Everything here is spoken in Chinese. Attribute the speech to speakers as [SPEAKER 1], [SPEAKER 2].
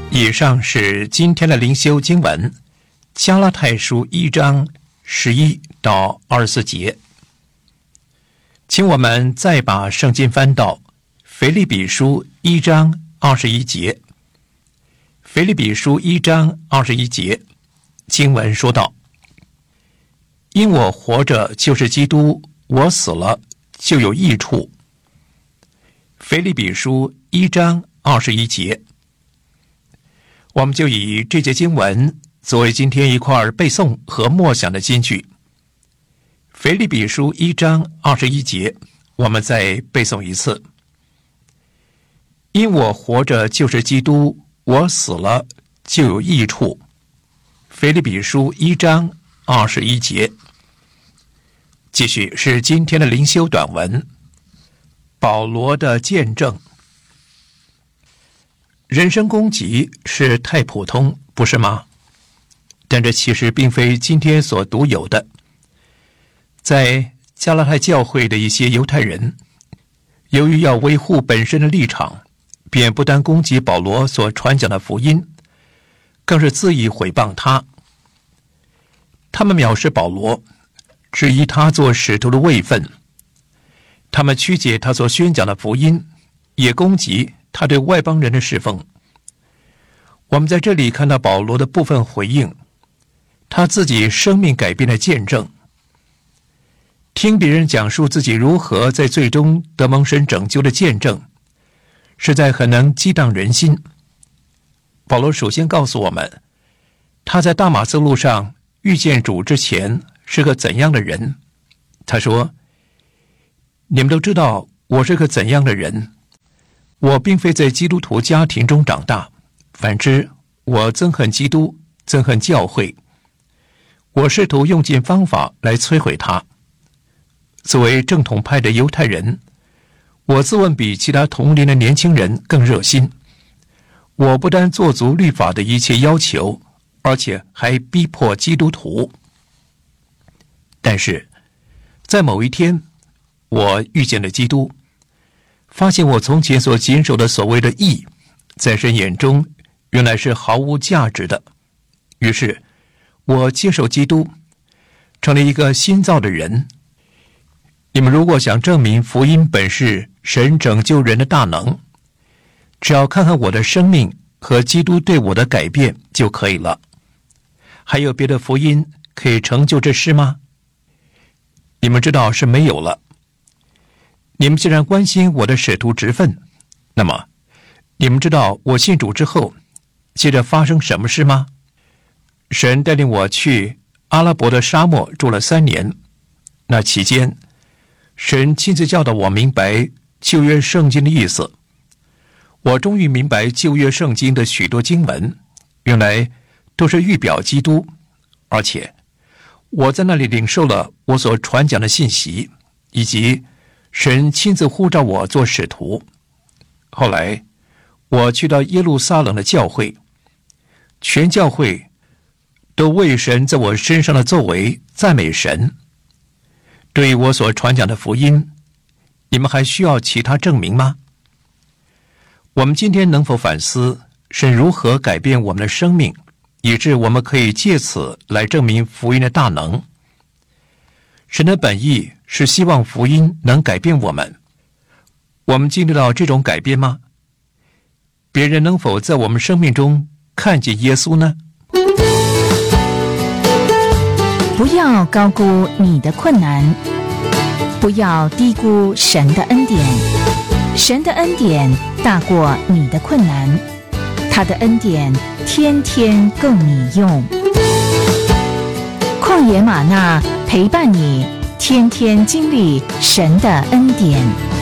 [SPEAKER 1] 以上是今天的灵修经文，加拉太书1章11到24节。请我们再把圣经翻到腓立比书1章21节。腓立比书1章21节，经文说道：因我活着就是基督，我死了就有益处。腓立比书1章21节，我们就以这节经文作为今天一块背诵和默想的金句。腓立比书1章21节，我们再背诵一次：因我活着就是基督，我死了就有益处。腓立比书1章21节。继续是今天的灵修短文，保罗的见证。人身攻击是太普通，不是吗？但这其实并非今天所独有的。在加拉太教会的一些犹太人，由于要维护本身的立场，便不单攻击保罗所传讲的福音，更是恣意毁谤他。他们藐视保罗，质疑他做使徒的位分，他们曲解他所宣讲的福音，也攻击他对外邦人的侍奉。我们在这里看到保罗的部分回应，他自己生命改变的见证。听别人讲述自己如何在最终得蒙神拯救的见证，实在很能激荡人心。保罗首先告诉我们，他在大马色路上遇见主之前是个怎样的人。他说：你们都知道我是个怎样的人，我并非在基督徒家庭中长大，反之我憎恨基督，憎恨教会，我试图用尽方法来摧毁它。作为正统派的犹太人，我自问比其他同龄的年轻人更热心。我不但做足律法的一切要求，而且还逼迫基督徒。但是在某一天，我遇见了基督，发现我从前所谨守的所谓的义，在神眼中原来是毫无价值的。于是我接受基督，成了一个新造的人。你们如果想证明福音本是神拯救人的大能，只要看看我的生命和基督对我的改变就可以了。还有别的福音可以成就这事吗？你们知道是没有了。你们既然关心我的使徒职分，那么你们知道我信主之后接着发生什么事吗？神带领我去阿拉伯的沙漠住了3年，那期间神亲自教导我明白旧约圣经的意思。我终于明白旧约圣经的许多经文原来都是预表基督，而且我在那里领受了我所传讲的信息，以及神亲自呼召我做使徒。后来我去到耶路撒冷的教会，全教会都为神在我身上的作为赞美神。对于我所传讲的福音，你们还需要其他证明吗？我们今天能否反思神如何改变我们的生命，以致我们可以借此来证明福音的大能？神的本意是希望福音能改变我们。我们经历到这种改变吗？别人能否在我们生命中看见耶稣呢？
[SPEAKER 2] 不要高估你的困难，不要低估神的恩典。神的恩典大过你的困难，他的恩典天天够你用。旷野吗哪陪伴你，天天经历神的恩典。